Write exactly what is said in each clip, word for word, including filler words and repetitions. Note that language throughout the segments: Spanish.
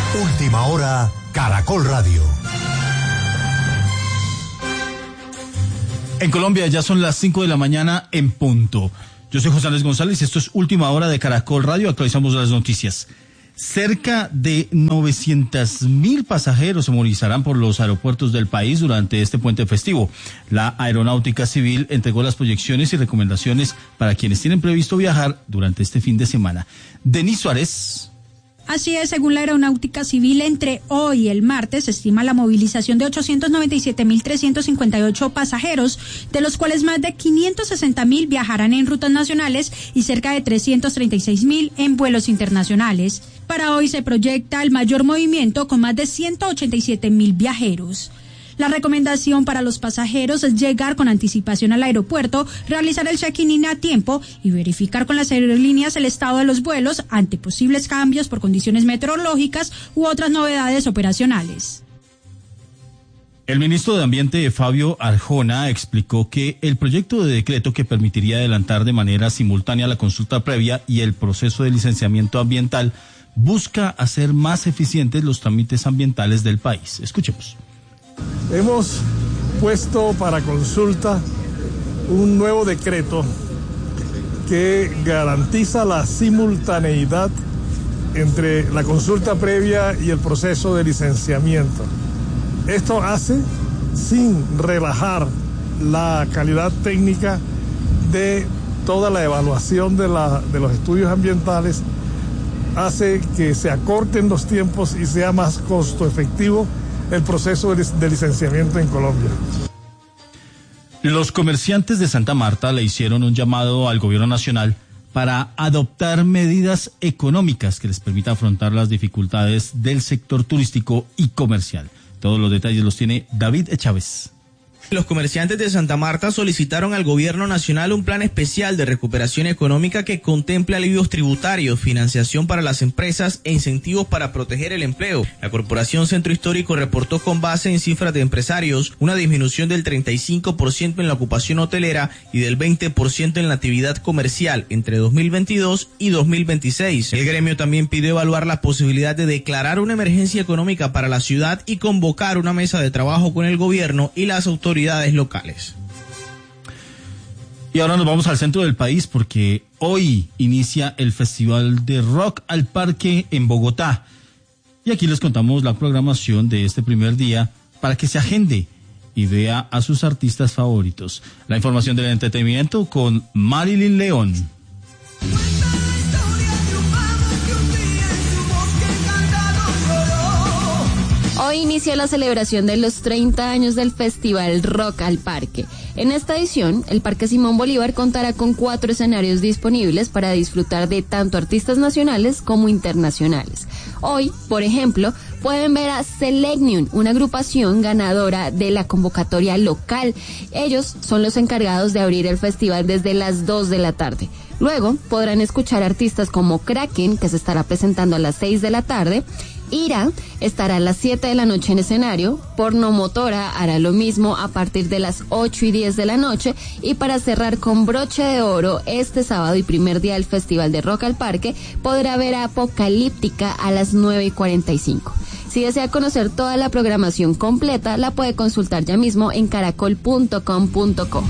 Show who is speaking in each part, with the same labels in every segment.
Speaker 1: Última hora, Caracol Radio.
Speaker 2: En Colombia ya son las cinco de la mañana en punto. Yo soy José Andrés González y esto es Última Hora de Caracol Radio. Actualizamos las noticias. Cerca de novecientos mil pasajeros se movilizarán por los aeropuertos del país durante este puente festivo. La Aeronáutica Civil entregó las proyecciones y recomendaciones para quienes tienen previsto viajar durante este fin de semana. Denis Suárez.
Speaker 3: Así es, según la Aeronáutica Civil, entre hoy y el martes se estima la movilización de ochocientos noventa y siete mil trescientos cincuenta y ocho pasajeros, de los cuales más de quinientos sesenta mil viajarán en rutas nacionales y cerca de trescientos treinta y seis mil en vuelos internacionales. Para hoy se proyecta el mayor movimiento con más de ciento ochenta y siete mil viajeros. La recomendación para los pasajeros es llegar con anticipación al aeropuerto, realizar el check-in a tiempo y verificar con las aerolíneas el estado de los vuelos ante posibles cambios por condiciones meteorológicas u otras novedades operacionales.
Speaker 2: El ministro de Ambiente, Fabio Arjona, explicó que el proyecto de decreto que permitiría adelantar de manera simultánea la consulta previa y el proceso de licenciamiento ambiental busca hacer más eficientes los trámites ambientales del país. Escuchemos.
Speaker 4: Hemos puesto para consulta un nuevo decreto que garantiza la simultaneidad entre la consulta previa y el proceso de licenciamiento. Esto hace sin relajar la calidad técnica de toda la evaluación de, la, de los estudios ambientales, hace que se acorten los tiempos y sea más costo efectivo el proceso de licenciamiento en Colombia.
Speaker 2: Los comerciantes de Santa Marta le hicieron un llamado al gobierno nacional para adoptar medidas económicas que les permitan afrontar las dificultades del sector turístico y comercial. Todos los detalles los tiene David Chávez.
Speaker 5: Los comerciantes de Santa Marta solicitaron al gobierno nacional un plan especial de recuperación económica que contemple alivios tributarios, financiación para las empresas e incentivos para proteger el empleo. La Corporación Centro Histórico reportó con base en cifras de empresarios una disminución del treinta y cinco por ciento en la ocupación hotelera y del veinte por ciento en la actividad comercial entre dos mil veintidós y dos mil veintiséis. El gremio también pidió evaluar la posibilidad de declarar una emergencia económica para la ciudad y convocar una mesa de trabajo con el gobierno y las autoridades locales.
Speaker 2: Y ahora nos vamos al centro del país porque hoy inicia el Festival de Rock al Parque en Bogotá. Y aquí les contamos la programación de este primer día para que se agende y vea a sus artistas favoritos. La información del entretenimiento con Marilyn León.
Speaker 6: Hoy inicia la celebración de los treinta años del Festival Rock al Parque. En esta edición, el Parque Simón Bolívar contará con cuatro escenarios disponibles para disfrutar de tanto artistas nacionales como internacionales. Hoy, por ejemplo, pueden ver a Selecnium, una agrupación ganadora de la convocatoria local. Ellos son los encargados de abrir el festival desde las dos de la tarde. Luego podrán escuchar artistas como Kraken, que se estará presentando a las seis de la tarde, Ira estará a las siete de la noche en escenario, Porno Motora hará lo mismo a partir de las ocho y diez de la noche, y para cerrar con broche de oro este sábado y primer día del Festival de Rock al Parque, podrá ver a Apocalíptica a las nueve y cuarenta y cinco. Si desea conocer toda la programación completa, la puede consultar ya mismo en caracol punto com punto co.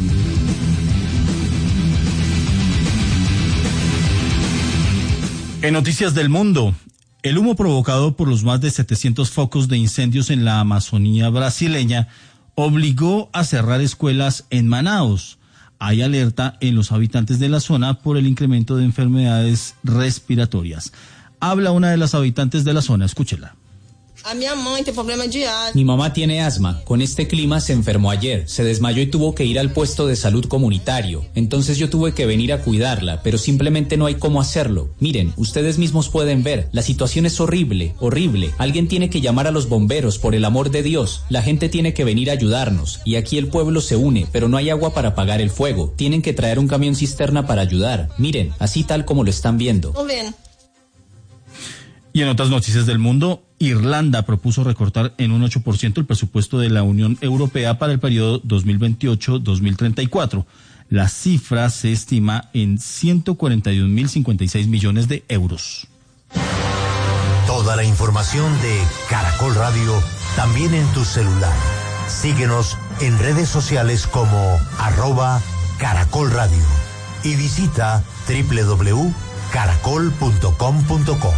Speaker 2: En noticias del mundo, el humo provocado por los más de setecientos focos de incendios en la Amazonía brasileña obligó a cerrar escuelas en Manaus. Hay alerta en los habitantes de la zona por el incremento de enfermedades respiratorias. Habla una de las habitantes de la zona, escúchela.
Speaker 7: A mi mamá tiene problema de asma.
Speaker 8: Mi mamá tiene asma. Con este clima se enfermó ayer. Se desmayó y tuvo que ir al puesto de salud comunitario. Entonces yo tuve que venir a cuidarla, pero simplemente no hay cómo hacerlo. Miren, ustedes mismos pueden ver. La situación es horrible, horrible. Alguien tiene que llamar a los bomberos, por el amor de Dios. La gente tiene que venir a ayudarnos. Y aquí el pueblo se une, pero no hay agua para apagar el fuego. Tienen que traer un camión cisterna para ayudar. Miren, así tal como lo están viendo.
Speaker 2: Y en otras noticias del mundo, Irlanda propuso recortar en un ocho por ciento el presupuesto de la Unión Europea para el periodo dos mil veintiocho a dos mil treinta y cuatro. La cifra se estima en ciento cuarenta y un mil cincuenta y seis millones de euros.
Speaker 1: Toda la la información de Caracol Radio también en tu celular. Síguenos en redes sociales como arroba Caracol Radio y visita doble u doble u doble u punto caracol punto com punto co.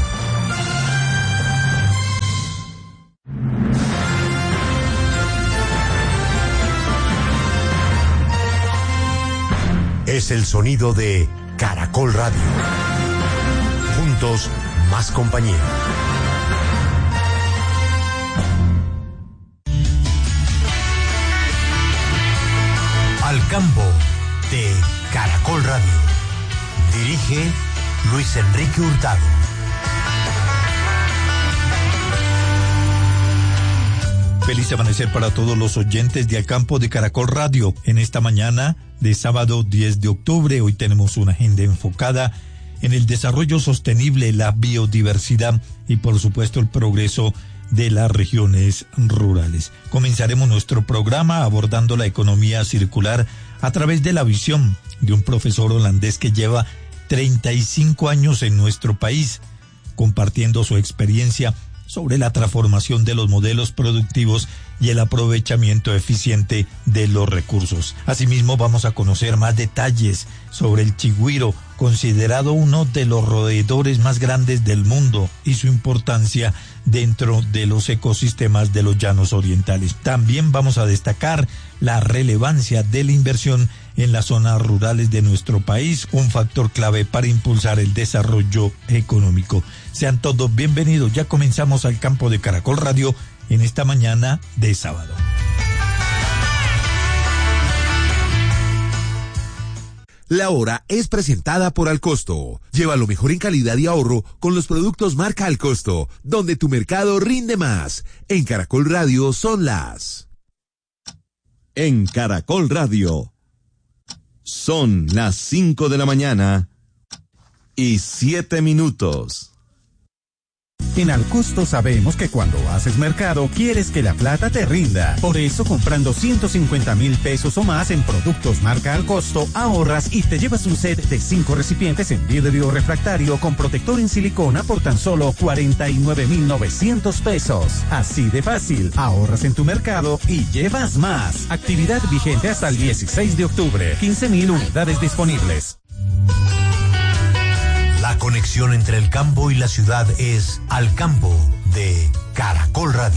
Speaker 1: Es el sonido de Caracol Radio. Juntos, más compañía. Al campo de Caracol Radio. Dirige Luis Enrique Hurtado.
Speaker 9: Feliz amanecer para todos los oyentes de Al Campo de Caracol Radio. En esta mañana de sábado diez de octubre, hoy tenemos una agenda enfocada en el desarrollo sostenible, la biodiversidad y por supuesto el progreso de las regiones rurales. Comenzaremos nuestro programa abordando la economía circular a través de la visión de un profesor holandés que lleva treinta y cinco años en nuestro país, compartiendo su experiencia sobre la transformación de los modelos productivos y el aprovechamiento eficiente de los recursos. Asimismo, vamos a conocer más detalles sobre el chigüiro, considerado uno de los roedores más grandes del mundo, y su importancia dentro de los ecosistemas de los llanos orientales. También vamos a destacar la relevancia de la inversión en las zonas rurales de nuestro país, un factor clave para impulsar el desarrollo económico. Sean todos bienvenidos, ya comenzamos Al Campo de Caracol Radio en esta mañana de sábado.
Speaker 10: La hora es presentada por Alcosto. Lleva lo mejor en calidad y ahorro con los productos marca Alcosto, donde tu mercado rinde más. En Caracol Radio son las...
Speaker 11: En Caracol Radio son las cinco de la mañana y siete minutos.
Speaker 12: En Alcosto sabemos que cuando haces mercado quieres que la plata te rinda. Por eso, comprando ciento cincuenta mil pesos o más en productos marca Alcosto, ahorras y te llevas un set de cinco recipientes en vidrio refractario con protector en silicona por tan solo cuarenta y nueve mil novecientos pesos. Así de fácil, ahorras en tu mercado y llevas más. Actividad vigente hasta el dieciséis de octubre. quince mil unidades disponibles.
Speaker 1: La conexión entre el campo y la ciudad es Al Campo de Caracol Radio.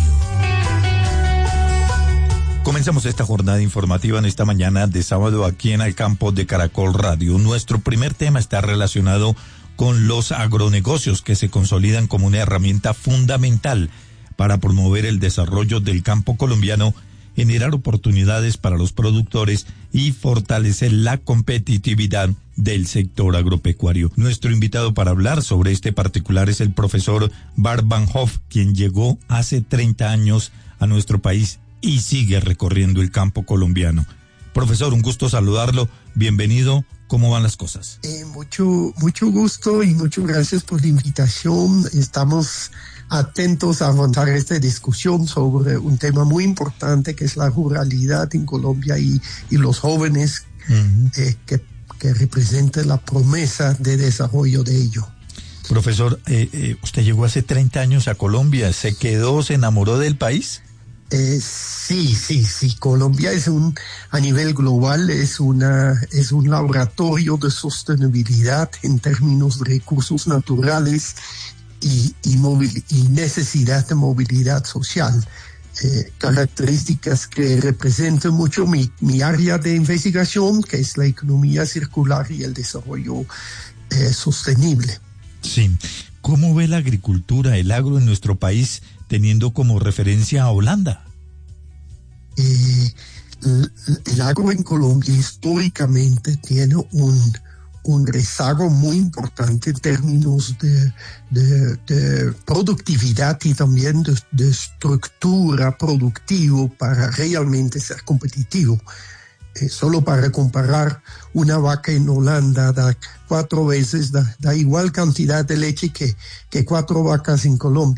Speaker 9: Comenzamos esta jornada informativa en esta mañana de sábado aquí en Al Campo de Caracol Radio. Nuestro primer tema está relacionado con los agronegocios que se consolidan como una herramienta fundamental para promover el desarrollo del campo colombiano, generar oportunidades para los productores y fortalecer la competitividad del sector agropecuario. Nuestro invitado para hablar sobre este particular es el profesor Bart Van Hoff, quien llegó hace treinta años a nuestro país y sigue recorriendo el campo colombiano. Profesor, un gusto saludarlo. Bienvenido. ¿Cómo van las cosas?
Speaker 13: Eh, mucho, mucho gusto y muchas gracias por la invitación. Estamos atentos a avanzar esta discusión sobre un tema muy importante que es la ruralidad en Colombia y, y los jóvenes uh-huh. eh, que, que representan la promesa de desarrollo de ello.
Speaker 9: Profesor, eh, eh, usted llegó hace treinta años a Colombia, ¿se quedó, se enamoró del país?
Speaker 13: Eh, sí, sí, sí. Colombia es un, a nivel global, es una, es un laboratorio de sostenibilidad en términos de recursos naturales y, y, móvil, y necesidad de movilidad social. Eh, características que representan mucho mi, mi área de investigación, que es la economía circular y el desarrollo eh, sostenible.
Speaker 9: Sí. ¿Cómo ve la agricultura, el agro en nuestro país, teniendo como referencia a Holanda?
Speaker 13: Eh, el, el agro en Colombia históricamente tiene un, un rezago muy importante en términos de, de, de productividad y también de, de estructura productiva para realmente ser competitivo. Eh, solo para comparar, una vaca en Holanda da cuatro veces, da, da igual cantidad de leche que, que cuatro vacas en Colombia.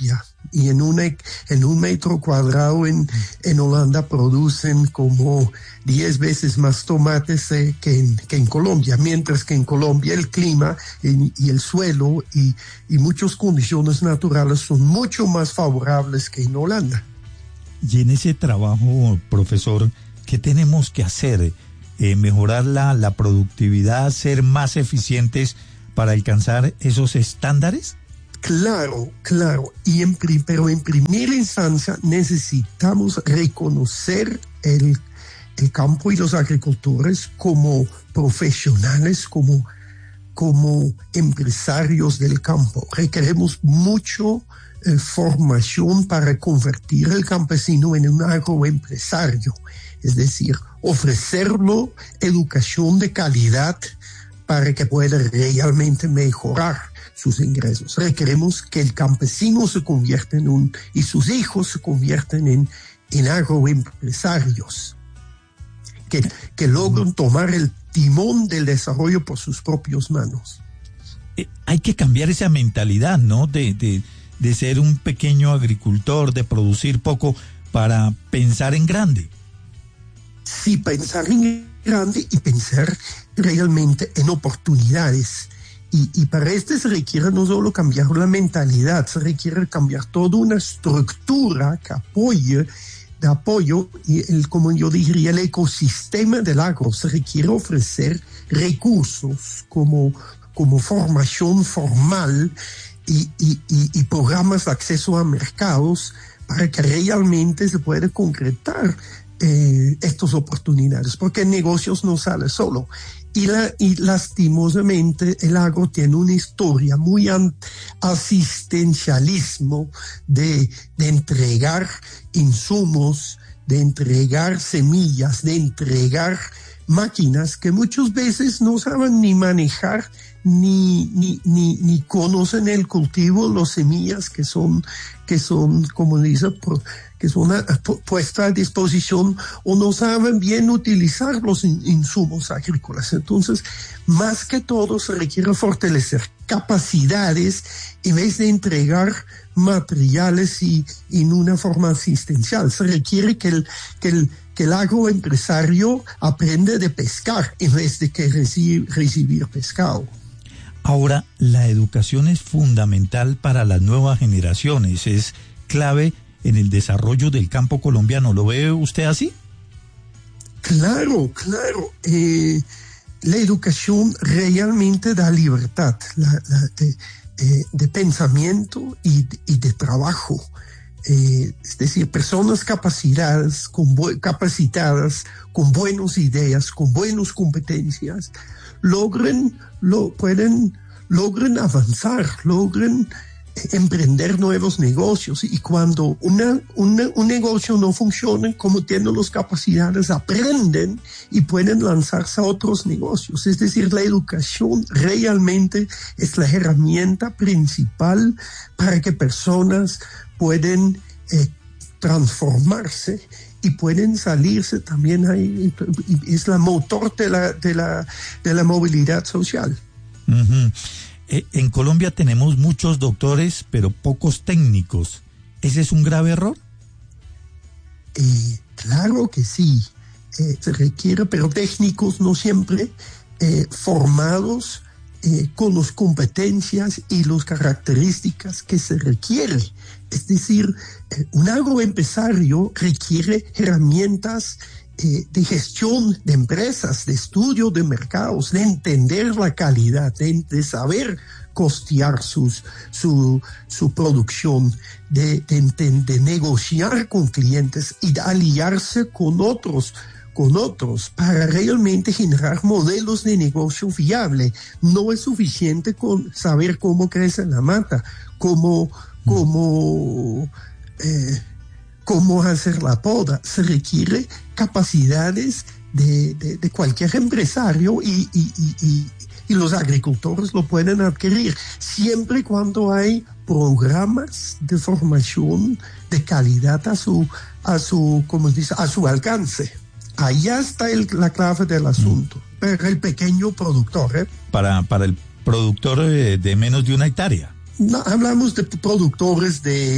Speaker 13: Y en, una, en un metro cuadrado en, en Holanda producen como diez veces más tomates eh, que, en, que en Colombia, mientras que en Colombia el clima y, y el suelo y, y muchas condiciones naturales son mucho más favorables que en Holanda.
Speaker 9: Y en ese trabajo, profesor, ¿qué tenemos que hacer? Eh, mejorar la, la productividad, ser más eficientes para alcanzar esos estándares.
Speaker 13: Claro, claro, y en, pero en primera instancia necesitamos reconocer el, el campo y los agricultores como profesionales, como, como empresarios del campo. Requeremos mucho eh, formación para convertir el campesino en un agroempresario, es decir, ofrecerlo educación de calidad para que pueda realmente mejorar sus ingresos. Requeremos que el campesino se convierta en un, y sus hijos se conviertan en, en agroempresarios, que, que logren tomar el timón del desarrollo por sus propias manos.
Speaker 9: Eh, hay que cambiar esa mentalidad, ¿no? De, de, de ser un pequeño agricultor, de producir poco, para pensar en grande.
Speaker 13: Sí, pensar en grande y pensar realmente en oportunidades. Y, y para esto se requiere no solo cambiar la mentalidad, se requiere cambiar toda una estructura que apoye, de apoyo, y el, como yo diría, el ecosistema del agro. Se requiere ofrecer recursos como, como formación formal y, y, y, y programas de acceso a mercados para que realmente se pueda concretar eh, estas oportunidades, porque el negocio no sale solo. Y, la, y lastimosamente el agro tiene una historia muy asistencialismo de, de entregar insumos, de entregar semillas, de entregar máquinas que muchas veces no saben ni manejar ni, ni, ni, ni conocen el cultivo, las semillas que son, que son, como dice, que son puestas a disposición, o no saben bien utilizar los insumos agrícolas. Entonces, más que todo se requiere fortalecer capacidades en vez de entregar materiales y, y en una forma asistencial. Se requiere que el, que el, que el agroempresario aprenda de pescar en vez de que reci- recibir pescado.
Speaker 9: Ahora, la educación es fundamental para las nuevas generaciones, es clave en el desarrollo del campo colombiano. ¿Lo ve usted así?
Speaker 13: Claro, claro. Eh, la educación realmente da libertad la, la, de, eh, de pensamiento y de, y de trabajo. Eh, es decir, personas capacitadas con, bu- capacitadas, con buenas ideas, con buenas competencias, logren, lo, pueden, logren avanzar, logren emprender nuevos negocios. Y cuando una, una, un negocio no funciona, como tienen las capacidades, aprenden y pueden lanzarse a otros negocios. Es decir, la educación realmente es la herramienta principal para que personas pueden eh, transformarse y pueden salirse también ahí. Es la motor de la, de la, de la movilidad social.
Speaker 9: Uh-huh. En Colombia tenemos muchos doctores, pero pocos técnicos. ¿Ese es un grave error?
Speaker 13: Eh, claro que sí. Eh, se requiere, pero técnicos no siempre eh, formados eh, con las competencias y las características que se requiere. Es decir, eh, un agroempresario requiere herramientas Eh, de gestión de empresas, de estudio de mercados, de entender la calidad, de, de saber costear sus, su, su producción, de, de, de negociar con clientes y de aliarse con otros, con otros para realmente generar modelos de negocio viable. No es suficiente con saber cómo crece la mata, cómo, cómo, eh, cómo hacer la poda. Se requiere capacidades de, de, de cualquier empresario y, y, y, y, y los agricultores lo pueden adquirir siempre y cuando hay programas de formación de calidad a su, a su, como dice, a su alcance. Ahí está el, la clave del asunto. Para el pequeño productor, ¿eh?
Speaker 9: Para, para el productor de, de menos de una hectárea.
Speaker 13: No, hablamos de productores de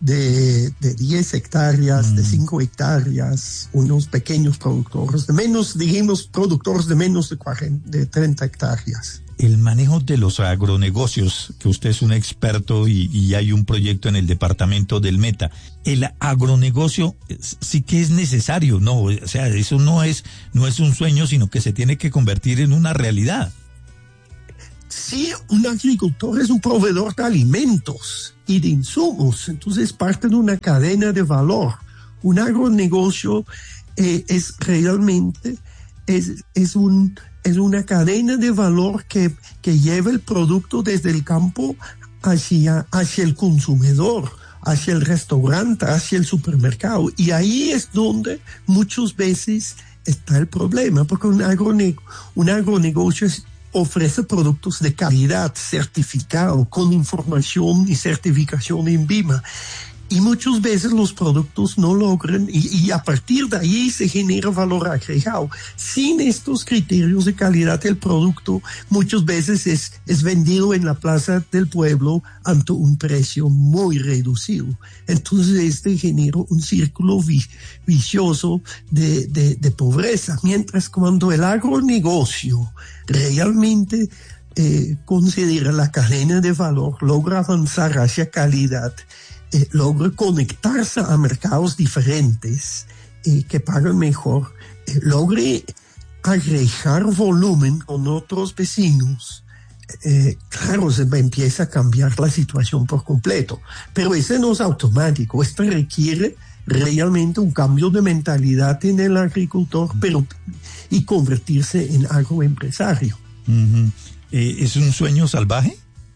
Speaker 13: de, de diez hectáreas, mm. de cinco hectáreas, unos pequeños productores de menos, dijimos productores de menos de, cuarenta, de treinta hectáreas.
Speaker 9: El manejo de los agronegocios, que usted es un experto y, y hay un proyecto en el departamento del Meta. El agronegocio sí que es necesario, ¿no? O sea, eso no es, no es un sueño, sino que se tiene que convertir en una realidad.
Speaker 13: Sí, un agricultor es un proveedor de alimentos y de insumos, entonces es parte de una cadena de valor. Un agronegocio eh, es realmente, es, es un... es una cadena de valor que, que lleva el producto desde el campo hacia, hacia el consumidor, hacia el restaurante, hacia el supermercado. Y ahí es donde muchas veces está el problema, porque un, agrone, un agronegocio es, ofrece productos de calidad, certificado, con información y certificación en BIMA. Y muchas veces los productos no logran, y, y a partir de ahí se genera valor agregado. Sin estos criterios de calidad, el producto muchas veces es, es vendido en la plaza del pueblo ante un precio muy reducido. Entonces este genera un círculo vi, vicioso de, de, de pobreza. Mientras cuando el agronegocio realmente eh, considera la cadena de valor, logra avanzar hacia calidad, Eh, logra conectarse a mercados diferentes eh, que pagan mejor, eh, logre agregar volumen con otros vecinos, eh, claro, se empieza a cambiar la situación por completo. Pero ese no es automático, esto requiere realmente un cambio de mentalidad en el agricultor, pero y convertirse en agroempresario.
Speaker 9: Uh-huh. eh, ¿Es un sueño salvaje?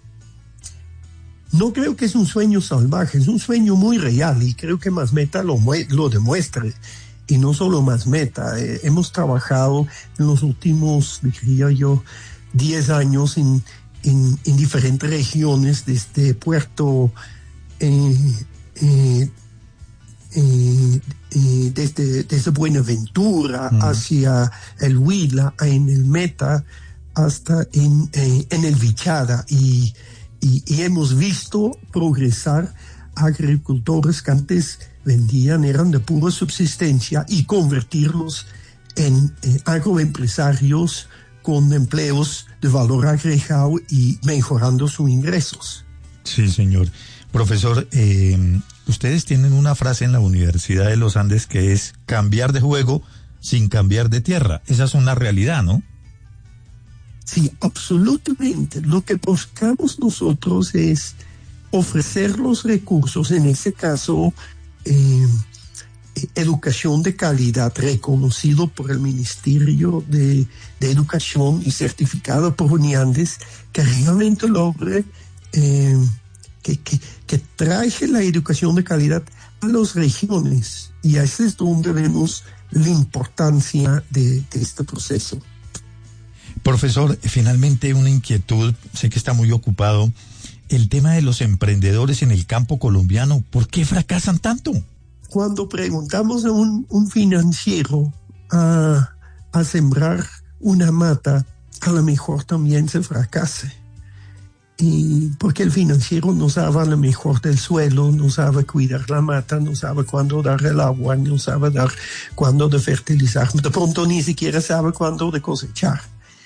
Speaker 13: No creo que es un sueño salvaje, es un sueño muy real y creo que Masmeta lo, lo demuestra. Y no solo Masmeta, eh, hemos trabajado en los últimos, diría yo, diez años en, en, en diferentes regiones, desde Puerto, eh, eh, eh, eh, desde, desde Buenaventura mm. hacia el Huila, en el Meta, hasta en, eh, en el Vichada. Y Y, y hemos visto progresar agricultores que antes vendían, eran de pura subsistencia, y convertirlos en eh, agroempresarios con empleos de valor agregado y mejorando sus ingresos.
Speaker 9: Sí, señor. Profesor, eh, ustedes tienen una frase en la Universidad de los Andes que es cambiar de juego sin cambiar de tierra. Esa es una realidad, ¿no?
Speaker 13: Sí, absolutamente. Lo que buscamos nosotros es ofrecer los recursos, en este caso, eh, educación de calidad reconocido por el Ministerio de, de Educación y certificado por UNIANDES, que realmente logre eh, que, que, que traiga la educación de calidad a las regiones. Y ahí es donde vemos la importancia de, de este proceso.
Speaker 9: Profesor, finalmente una inquietud, sé que está muy ocupado, el tema de los emprendedores en el campo colombiano, ¿por qué fracasan tanto?
Speaker 13: Cuando preguntamos a un, un financiero a, a sembrar una mata, a lo mejor también se fracasa. Y porque el financiero no sabe a lo mejor del suelo, no sabe cuidar la mata, no sabe cuándo dar el agua, no sabe dar cuándo de fertilizar, de pronto ni siquiera sabe cuándo de cosechar.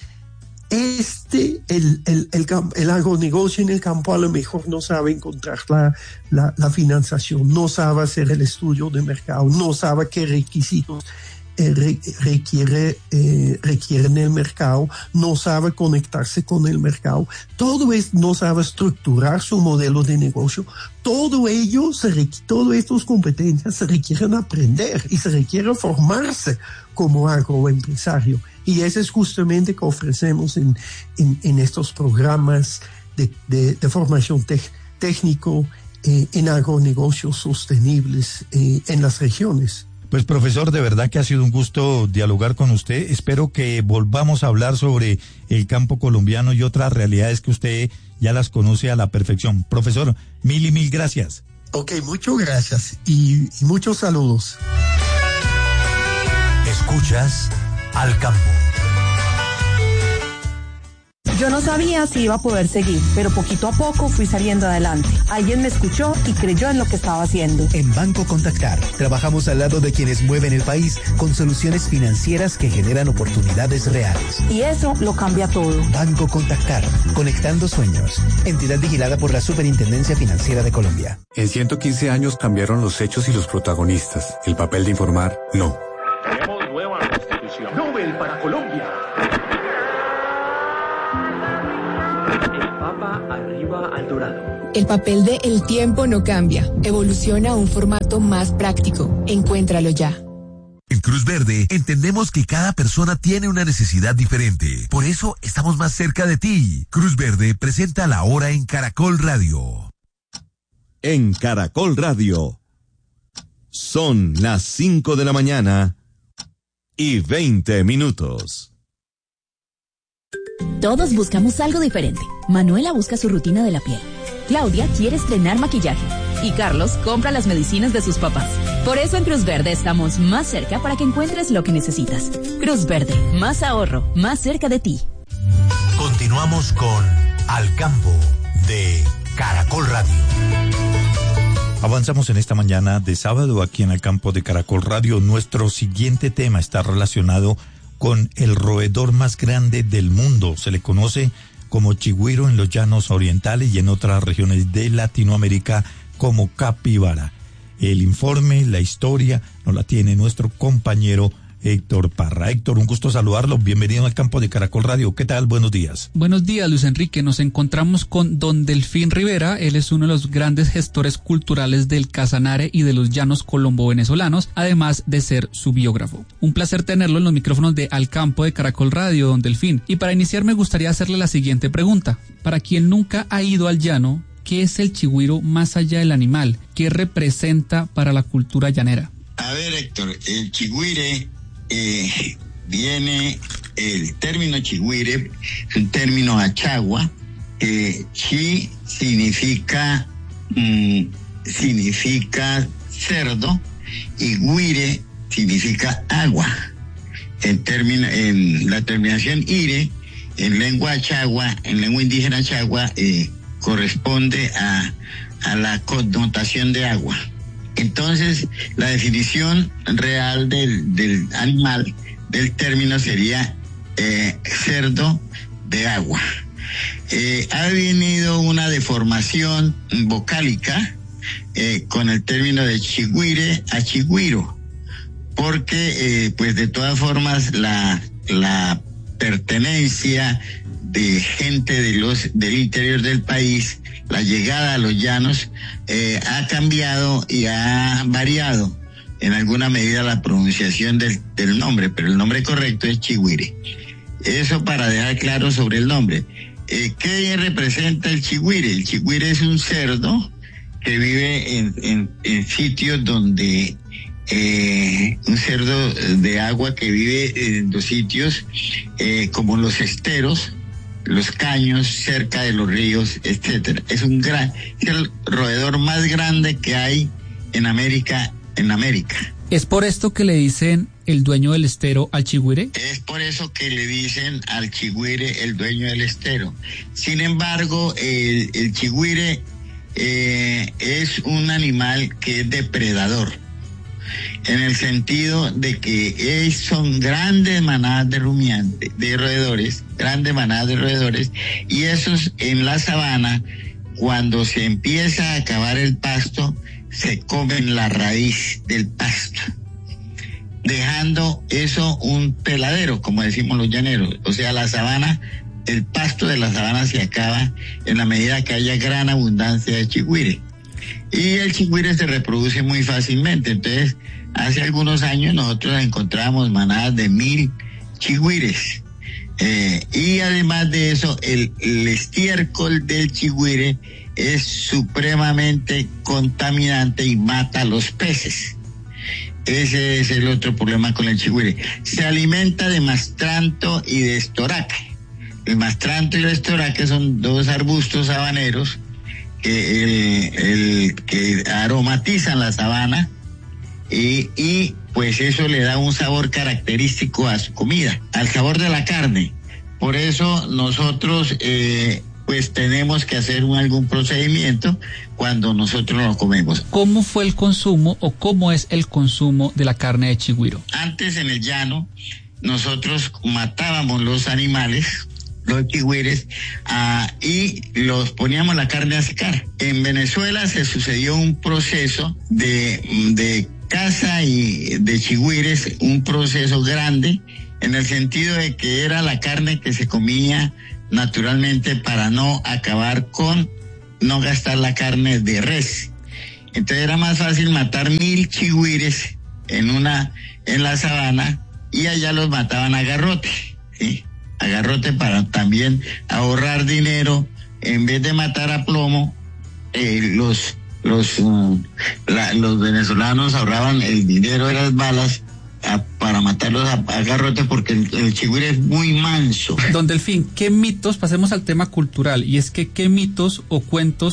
Speaker 13: Este, el, el, el, el agronegocio en el campo a lo mejor no sabe encontrar la, la, la financiación, no sabe hacer el estudio de mercado, no sabe qué requisitos eh, re, requiere, eh, requieren el mercado, no sabe conectarse con el mercado, todo es, no sabe estructurar su modelo de negocio. Todo ello, se requiere, todas estas competencias se requieren aprender y se requiere formarse como agroempresario. Y eso es justamente que ofrecemos en, en, en estos programas de, de, de formación te, técnico eh, en agronegocios sostenibles eh, en las regiones.
Speaker 9: Pues profesor, de verdad que ha sido un gusto dialogar con usted. Espero que volvamos a hablar sobre el campo colombiano y otras realidades que usted ya las conoce a la perfección. Profesor, mil y mil gracias.
Speaker 13: Ok, muchas gracias y, y muchos saludos.
Speaker 1: Escuchas Al Campo.
Speaker 14: Yo no sabía si iba a poder seguir, pero poquito a poco fui saliendo adelante. Alguien me escuchó y creyó en lo que estaba haciendo.
Speaker 15: En Banco Contactar, trabajamos al lado de quienes mueven el país con soluciones financieras que generan oportunidades reales.
Speaker 14: Y eso lo cambia todo.
Speaker 15: Banco Contactar, conectando sueños. Entidad vigilada por la Superintendencia Financiera de Colombia.
Speaker 16: En ciento quince años cambiaron los hechos y los protagonistas. El papel de informar, no.
Speaker 17: Tenemos nueva constitución. Nobel para Colombia. El Papa arriba al dorado.
Speaker 18: El papel de El Tiempo no cambia. Evoluciona a un formato más práctico. Encuéntralo ya.
Speaker 10: En Cruz Verde entendemos que cada persona tiene una necesidad diferente. Por eso estamos más cerca de ti. Cruz Verde presenta La Hora en Caracol Radio.
Speaker 11: En Caracol Radio. Son las cinco de la mañana y veinte minutos.
Speaker 19: Todos buscamos algo diferente. Manuela busca su rutina de la piel. Claudia quiere estrenar maquillaje. Y Carlos compra las medicinas de sus papás. Por eso en Cruz Verde estamos más cerca para que encuentres lo que necesitas. Cruz Verde, más ahorro, más cerca de ti.
Speaker 1: Continuamos con Al Campo de Caracol Radio.
Speaker 9: Avanzamos en esta mañana de sábado aquí en el campo de Caracol Radio. Nuestro siguiente tema está relacionado con el roedor más grande del mundo. Se le conoce como chigüiro en los llanos orientales y en otras regiones de Latinoamérica como capibara. El informe, la historia, nos la tiene nuestro compañero Héctor Parra. Héctor, un gusto saludarlo. Bienvenido al campo de Caracol Radio. ¿Qué tal? Buenos días.
Speaker 20: Buenos días, Luis Enrique. Nos encontramos con don Delfín Rivera. Él es uno de los grandes gestores culturales del Casanare y de los llanos colombo-venezolanos, además de ser su biógrafo. Un placer tenerlo en los micrófonos de Al Campo de Caracol Radio, don Delfín. Y para iniciar me gustaría hacerle la siguiente pregunta. Para quien nunca ha ido al llano, ¿qué es el chigüiro más allá del animal? ¿Qué representa para la cultura llanera?
Speaker 21: A ver, Héctor, el chigüire eh, viene, el término chigüire es un término achagua. Eh, chi significa, mm, significa cerdo y guire significa agua. En, término, en la terminación ire, en lengua achagua, en lengua indígena achagua, eh, corresponde a, a la connotación de agua. Entonces, la definición real del, del animal, del término, sería eh, cerdo de agua. Eh, ha venido una deformación vocálica eh, con el término de chigüire a chigüiro, porque eh, pues de todas formas la, la pertenencia de gente de los del interior del país, la llegada a los llanos eh, ha cambiado y ha variado en alguna medida la pronunciación del, del nombre, pero el nombre correcto es chigüire. Eso para dejar claro sobre el nombre. Eh, ¿Qué representa el chigüire? El chigüire es un cerdo que vive en, en, en sitios donde Eh, un cerdo de agua que vive en los sitios eh, como los esteros, los caños, cerca de los ríos, etcétera. Es un gran, es el roedor más grande que hay en América, en América.
Speaker 20: ¿Es por esto que le dicen el dueño del estero al chigüire?
Speaker 21: Es por eso que le dicen al chigüire el dueño del estero. Sin embargo, el, el chigüire eh, es un animal que es depredador, en el sentido de que es, son grandes manadas de rumiantes, de roedores, grandes manadas de roedores, y esos en la sabana, cuando se empieza a acabar el pasto, se comen la raíz del pasto, dejando eso un peladero, como decimos los llaneros. O sea, la sabana, el pasto de la sabana se acaba en la medida que haya gran abundancia de chigüire. Y el chigüire se reproduce muy fácilmente. Entonces, hace algunos años nosotros encontrábamos manadas de mil chigüires. Eh, y además de eso, el, el estiércol del chigüire es supremamente contaminante y mata a los peces. Ese es el otro problema con el chigüire. Se alimenta de mastranto y de estoraque. El mastranto y el estoraque son dos arbustos sabaneros que, el, el, que aromatizan la sabana y, y pues eso le da un sabor característico a su comida, al sabor de la carne, Por eso nosotros eh, pues tenemos que hacer un, algún procedimiento cuando nosotros lo comemos.
Speaker 20: ¿Cómo fue el consumo o cómo es el consumo de la carne de chigüiro?
Speaker 21: Antes en el llano nosotros matábamos los animales, los chigüires, uh, y los poníamos la carne a secar. En Venezuela se sucedió un proceso de, de caza y de chigüires, un proceso grande, en el sentido de que era la carne que se comía naturalmente para no acabar con, no gastar la carne de res. Entonces era más fácil matar mil chigüires en una, en la sabana, y allá los mataban a garrote, ¿sí? A garrote para también ahorrar dinero. En vez de matar a plomo, eh, los, los, uh, la, los venezolanos ahorraban el dinero de las balas a, para matarlos a, a garrote, porque el, el chigüire es muy manso.
Speaker 20: Don Delfín, ¿qué mitos, pasemos al tema cultural, y es que qué mitos o cuentos